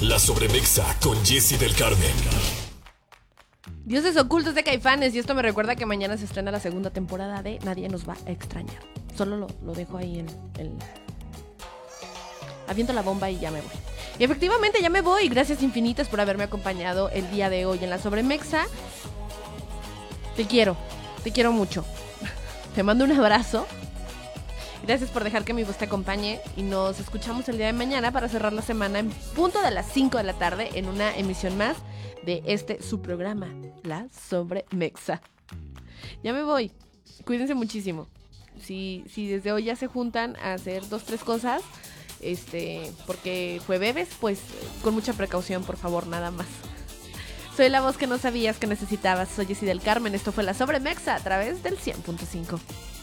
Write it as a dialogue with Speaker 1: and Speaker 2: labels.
Speaker 1: La Sobremexa con Jessy del Carmen.
Speaker 2: Dioses ocultos de Caifanes. Y esto me recuerda que mañana se estrena la segunda temporada de Nadie nos va a extrañar. Solo lo dejo ahí en el... Aviento la bomba y ya me voy. Y efectivamente ya me voy. Gracias infinitas por haberme acompañado el día de hoy en La Sobremexa. Te quiero mucho. Te mando un abrazo. Gracias por dejar que mi voz te acompañe. Y nos escuchamos el día de mañana para cerrar la semana en punto de las 5 de la tarde en una emisión más de su programa, La Sobremexa. Ya me voy. Cuídense muchísimo. Si desde hoy ya se juntan a hacer 2-3 cosas, porque fue bebés, pues con mucha precaución, por favor, nada más. Soy la voz que no sabías que necesitabas. Soy Jessy del Carmen. Esto fue La Sobremexa a través del 100.5.